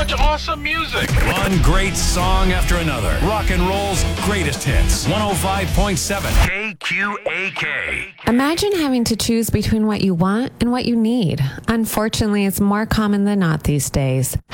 much awesome music. One great song after another. Rock and roll's greatest hits. 105.7 KQAK. Imagine having to choose between what you want and what you need. Unfortunately, it's more common than not these days.